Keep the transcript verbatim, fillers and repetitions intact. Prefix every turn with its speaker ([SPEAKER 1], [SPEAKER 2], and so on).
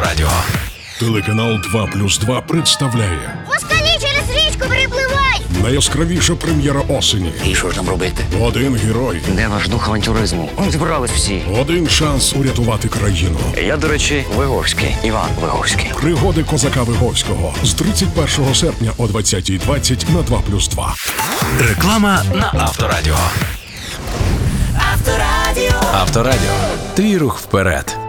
[SPEAKER 1] Авторадіо.
[SPEAKER 2] Телеканал два плюс два представляє
[SPEAKER 3] Москалі через річку перепливай!
[SPEAKER 2] найяскравіша прем'єра осені.
[SPEAKER 4] І що ж нам робити?
[SPEAKER 2] Один герой,
[SPEAKER 4] Де ваш дух авантюризму? Ми зібрались всі.
[SPEAKER 2] один шанс урятувати країну.
[SPEAKER 4] Я, до речі, Виговський. Іван Виговський.
[SPEAKER 2] Пригоди козака Виговського з тридцять першого серпня о двадцятій двадцять на два плюс два.
[SPEAKER 1] Реклама на Авторадіо.
[SPEAKER 3] Авторадіо.
[SPEAKER 1] Авторадіо. Твій рух вперед.